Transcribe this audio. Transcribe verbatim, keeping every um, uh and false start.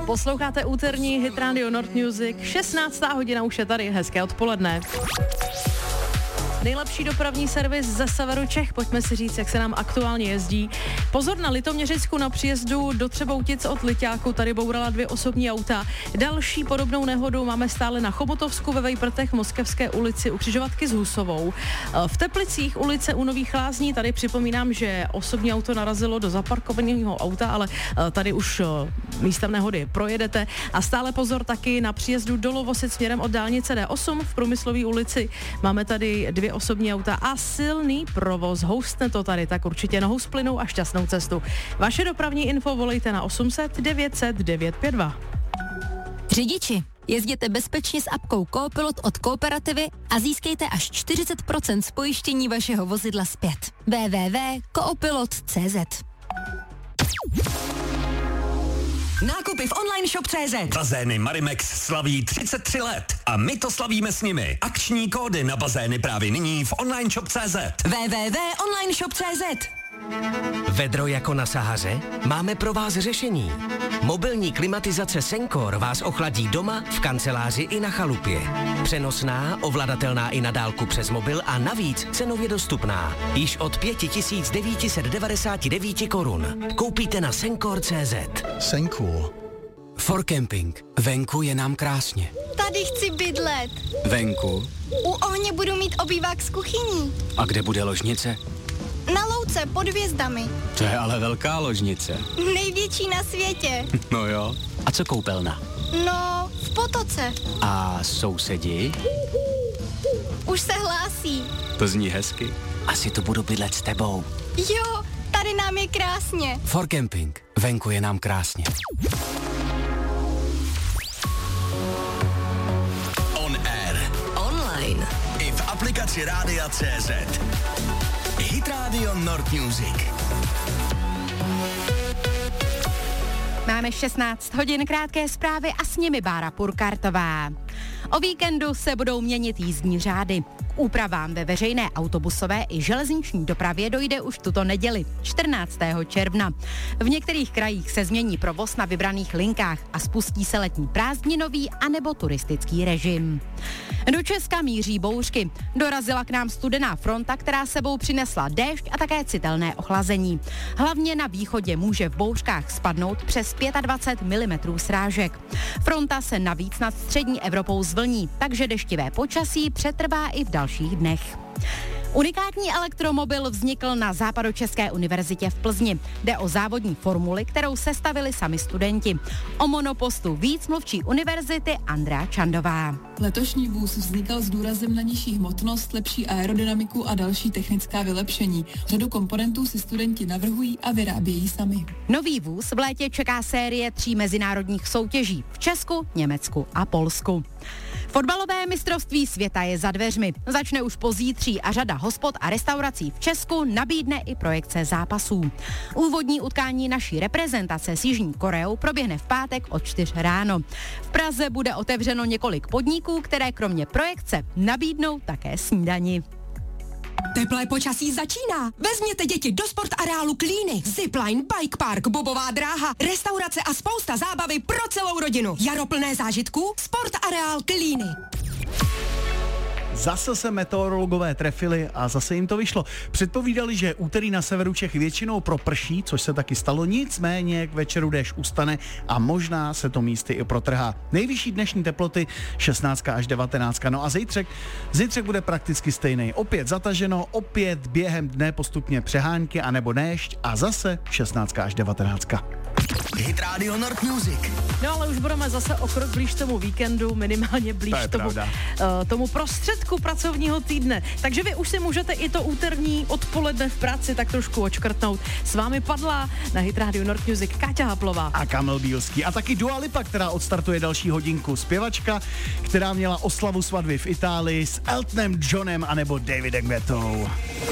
Posloucháte úterní Hit Radio Nord Music, šestnáctá hodina už je tady, hezké odpoledne. Nejlepší dopravní servis ze severu Čech, pojďme si říct, jak se nám aktuálně jezdí. Pozor na Litoměřicku na příjezdu do Třeboutic od Liťáku, tady bourala dvě osobní auta. Další podobnou nehodu máme stále na Chomotovsku ve Vejprtech, Moskevské ulici u křižovatky s Husovou. V Teplicích ulice u Nových Lázní, tady připomínám, že osobní auto narazilo do zaparkovaného auta, ale tady už místem nehody projedete. A stále pozor taky na příjezdu do Lovosic směrem od dálnice D osm v Průmyslové ulici. Máme tady dvě osobní auta a silný provoz. Houstne to tady, tak určitě nohou z plynou a šťastnou cestu. Vaše dopravní info volejte na osm set devět set devět pět dva. Řidiči, jezděte bezpečně s apkou Coopilot od Kooperativy a získejte až čtyřicet procent z pojištění vašeho vozidla zpět. w w w tečka coopilot tečka c z. Nákupy v online shop tečka cé zet. Bazény Marimex slaví třicet tři let a my to slavíme s nimi. Akční kódy na bazény právě nyní v online shop tečka cé zet. w w w tečka online shop tečka cé zet. Vedro jako na Sahaře? Máme pro vás řešení. Mobilní klimatizace Sencor vás ochladí doma, v kanceláři i na chalupě. Přenosná, ovladatelná i na dálku přes mobil a navíc cenově dostupná. Již od pět tisíc devět set devadesát devět korun. Koupíte na Sencor tečka cé zet. Sencor. For camping. Venku je nám krásně. Tady chci bydlet. Venku. U ohně budu mít obývák s kuchyní. A kde bude ložnice? Na louce pod hvězdami. To je ale velká ložnice. Největší na světě. No jo. A co koupelna? No, v potoce. A sousedi? Už se hlásí. To zní hezky. Asi tu budu bydlet s tebou. Jo, tady nám je krásně. For camping. Venku je nám krásně. On air. Online. I v aplikaci Rádia tečka cé zet. Hit Radio Nord Music. Máme šestnáct hodin, krátké zprávy a s nimi Bára Purkartová. O víkendu se budou měnit jízdní řády. K úpravám ve veřejné autobusové i železniční dopravě dojde už tuto neděli, čtrnáctého června. V některých krajích se změní provoz na vybraných linkách a spustí se letní prázdninový anebo turistický režim. Do Česka míří bouřky. Dorazila k nám studená fronta, která sebou přinesla déšť a také citelné ochlazení. Hlavně na východě může v bouřkách spadnout přes dvacet pět milimetrů srážek. Fronta se navíc nad střední Evropou zvlní, takže deštivé počasí přetrvá i v dalších dnech. Unikátní elektromobil vznikl na Západočeské univerzitě v Plzni. Jde o závodní formuli, kterou sestavili sami studenti. O monopostu víc mluvčí univerzity Andrea Čandová. Letošní vůz vznikal s důrazem na nižší hmotnost, lepší aerodynamiku a další technická vylepšení. Řadu komponentů si studenti navrhují a vyrábějí sami. Nový vůz v létě čeká série tří mezinárodních soutěží v Česku, Německu a Polsku. Fotbalové mistrovství světa je za dveřmi. Začne už pozítří a řada hospod a restaurací v Česku nabídne i projekce zápasů. Úvodní utkání naší reprezentace s Jižní Koreou proběhne v pátek od čtyř ráno. V Praze bude otevřeno několik podniků, které kromě projekce nabídnou také snídani. Teplé počasí začíná. Vezměte děti do sportareálu Klíny. Zipline, bike park, bobová dráha, restaurace a spousta zábavy pro celou rodinu. Jaro plné zážitků, sportareál Klíny. Zase se meteorologové trefili a zase jim to vyšlo. Předpovídali, že úterý na severu Čech většinou proprší, což se taky stalo, nicméně k večeru déšť ustane a možná se to místy i protrhá. Nejvyšší dnešní teploty šestnáct až devatenáct. No a zítřek, zítřek bude prakticky stejný. Opět zataženo, opět během dne postupně přehánky anebo déšť a zase šestnáct až devatenáct. Hit Radio Nord Music. No ale už budeme zase o krok blíž tomu víkendu, minimálně blíž to tomu, uh, tomu prostředku pracovního týdne. Takže vy už si můžete i to úterní odpoledne v práci tak trošku očkrtnout. S vámi padla na Hit Radio Nord Music Káťa Haplová. A Kamil Bílský. A taky Dua Lipa, která odstartuje další hodinku. Zpěvačka, která měla oslavu svatby v Itálii s Eltonem Johnem anebo Davidem Guettou.